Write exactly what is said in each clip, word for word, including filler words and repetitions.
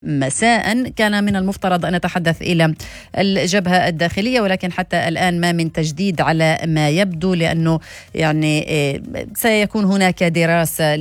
مساء كان من المفترض أن نتحدث إلى الجبهة الداخلية، ولكن حتى الآن ما من تجديد على ما يبدو، لأنه يعني سيكون هناك دراسة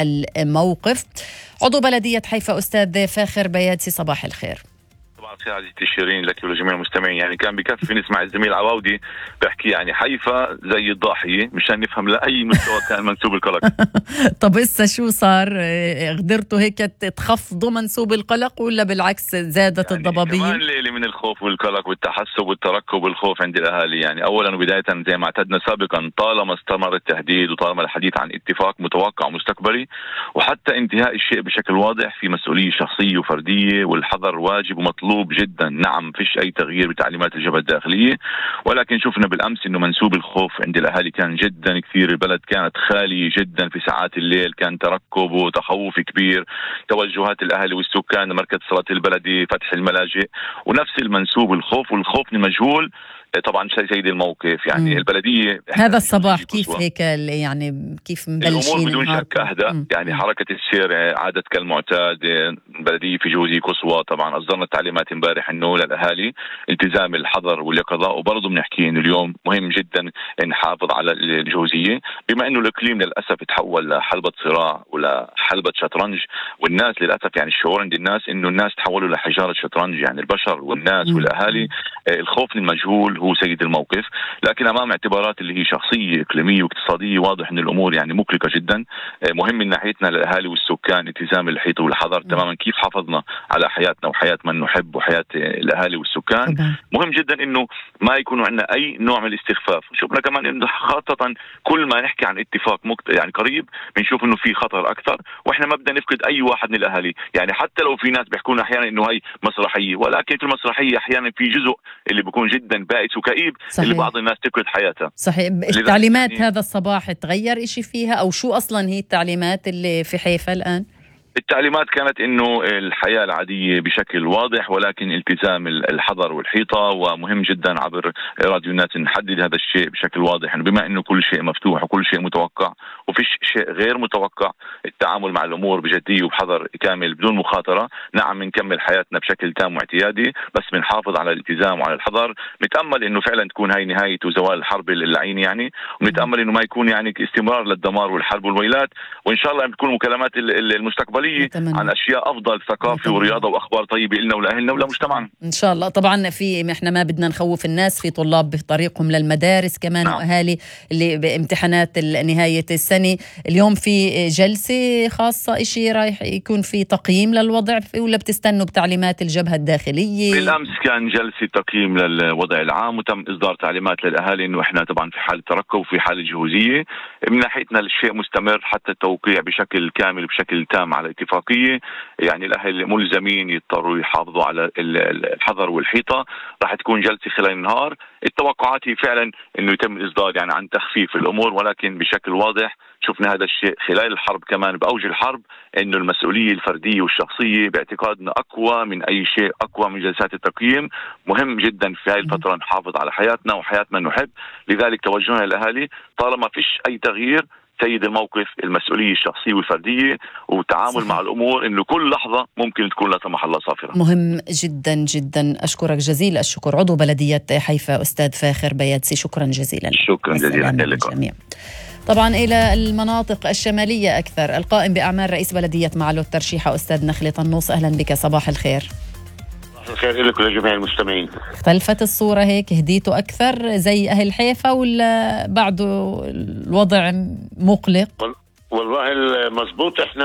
للموقف. عضو بلدية حيفا أستاذ فاخر بيادسي، صباح الخير. صباح الخير عزيزتي شيرين لك ولجميع المستمعين. يعني كان بكفي نسمع الزميل عواودي بحكي يعني حيفا زي الضاحية مشان نفهم لأي مستوى كان منسوب القلق. طب إسا شو صار؟ قدرتوا هيك تخفضوا منسوب القلق ولا بالعكس زادت يعني الضبابية؟ كمان ليلة من الخوف والقلق والتحسب والتركب والخوف عند الأهالي. يعني أولا وبداية زي ما اعتدنا سابقا، طالما استمر التهديد وطالما الحديث عن اتفاق متوقع ومستقبلي وحتى انتهاء الشيء بشكل واضح، في مسؤولية شخصية وفردية والحذر واجب ومطلوب جدا. نعم فيش أي تغيير بتعليمات الجبهة الداخلية، ولكن شفنا بالأمس إنه منسوب الخوف عند الأهالي كان جدا كثير. البلد كانت خالية جدا في ساعات الليل، كان تركب وتخوف كبير. توجهات الأهالي والسكان مركز صلاة البلدي، فتح الملاجئ، ونفس المنسوب الخوف والخوف من المجهول. طبعا شيء سيد الموقف يعني مم. البلدية هذا الصباح كيف هيك يعني كيف مبلشين الأمور؟ بدون شك أهدى. مم. يعني مم. حركة السير عادت كالمعتاد. البلدية في جوزي قصوى. طبعا أصدرنا التعليمات امبارح إنه للأهالي التزام الحذر واليقظة، وبرضه بنحكي إنه اليوم مهم جدا نحافظ على الجوزية، بما إنه الإقليم للأسف تحول لحلبة صراع ولا حلبة شطرنج، والناس للأسف يعني الشعور عند الناس إنه الناس تحولوا لحجارة شطرنج، يعني البشر والناس مم. والأهالي. الخوف من المجهول هو سيد الموقف، لكن أمام اعتبارات اللي هي شخصية إقليمية واقتصادية واضح أن الأمور يعني مقلقة جدا. مهم من ناحيتنا للأهالي والسكان التزام الحيط والحذر تماما. كيف حافظنا على حياتنا وحياة من نحب وحياة الأهالي والسكان. طبعا. مهم جدا أنه ما يكونوا عندنا أي نوع من الاستخفاف. شفنا كمان أنه خاصة كل ما نحكي عن اتفاق مكت... يعني قريب بنشوف أنه في خطر أكثر، وإحنا ما بدنا نفقد أي واحد من الأهالي. يعني حتى لو في ناس بيحكون أحيانا أنه هي مسرحية، ولكن في المسرحية أحيانا في جزء اللي بيكون جدا بائس وكئيب. صحيح. اللي بعض الناس تفقد حياتها. صحيح. التعليمات يعني هذا الصباح تغير إشي فيها، أو شو أصلا هي التعليمات اللي في حيفا الآن؟ التعليمات كانت إنه الحياة العادية بشكل واضح، ولكن التزام الحذر والحيطة. ومهم جدا عبر راديو الناس نحدد هذا الشيء بشكل واضح، إنه بما إنه كل شيء مفتوح وكل شيء متوقع وفيش شيء غير متوقع، التعامل مع الأمور بجدية وبحذر كامل بدون مخاطرة. نعم نكمل حياتنا بشكل تام واعتيادي، بس بنحافظ على الالتزام وعلى الحذر. نتأمل إنه فعلا تكون هاي نهاية وزوال الحرب اللعين يعني، ونتأمل إنه ما يكون يعني استمرار للدمار والحرب والويلات. وإن شاء الله بتكون مكالمات المستقبلية يتمنى. عن أشياء أفضل، ثقافة ورياضة وأخبار طيبة لنا ولأهلنا ولمجتمعنا إن شاء الله. طبعا في إحنا ما بدنا نخوف الناس، في طلاب بطريقهم للمدارس كمان. نعم. وأهالي اللي بامتحانات نهاية السنة. اليوم في جلسة خاصة، إشي رايح يكون في تقييم للوضع ولا بتستنوا بتعليمات الجبهة الداخلية؟ بالأمس كان جلسة تقييم للوضع العام، وتم إصدار تعليمات للأهالي إنه إحنا طبعا في حالة تركب وفي حالة جهوزية. من ناحيتنا الشيء مستمر حتى التوقيع بشكل كامل بشكل تام على اتفاقية. يعني الأهل ملزمين يضطروا يحافظوا على الحذر والحيطة. راح تكون جلسة خلال النهار. التوقعات هي فعلا إنه يتم إصدار يعني عن تخفيف الأمور، ولكن بشكل واضح شفنا هذا الشيء خلال الحرب كمان بأوج الحرب، إنه المسؤولية الفردية والشخصية باعتقادنا أقوى من أي شيء، أقوى من جلسات التقييم. مهم جدا في هذه الفترة نحافظ على حياتنا وحياة من نحب. لذلك توجهنا للأهالي طالما فيش أي تغيير، سيد الموقف المسؤولية الشخصية والفردية والتعامل صحيح. مع الأمور إنه كل لحظة ممكن تكون لا سمح الله صافرة. مهم جدا جدا. أشكرك جزيل الشكر عضو بلدية حيفا أستاذ فاخر بيادسي، شكرا جزيلا. شكرا جزيلا لكم. طبعا إلى المناطق الشمالية أكثر، القائم بأعمال رئيس بلدية معلو الترشيحة أستاذ نخلة طنوس، أهلا بك، صباح الخير. صباح الخير لكم لجميع المستمعين. اختلفت الصورة هيك؟ هديتوا أكثر زي أهل حيفا ولا بعده الوضع مقلق؟ والله المضبوط، احنا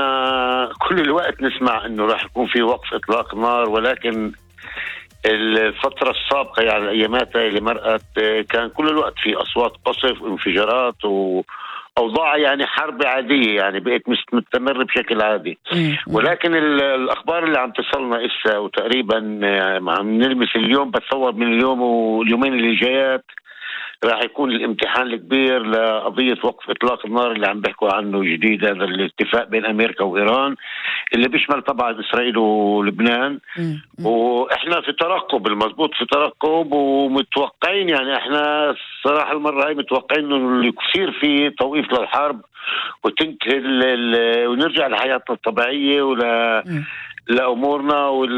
كل الوقت نسمع انه راح يكون في وقف اطلاق نار، ولكن الفترة السابقة يعني الأيامات اللي مرقت كان كل الوقت في أصوات قصف وانفجارات وأوضاع يعني حرب عادية، يعني بقت مستمر بشكل عادي. ولكن الأخبار اللي عم تصلنا إسا وتقريبا عم نلمس اليوم، بتصور من اليوم واليومين اللي جايات راح يكون الامتحان الكبير لقضية وقف إطلاق النار اللي عم بيحكوا عنه جديد، هذا الاتفاق بين أمريكا وإيران اللي بيشمل طبعا إسرائيل ولبنان. وإحنا في ترقب، المضبوط في ترقب ومتوقعين، يعني إحنا الصراحة المرة هاي متوقعين إنه يصير في توقيف للحرب وتنتهي ونرجع لحياتنا الطبيعية ولا لامورنا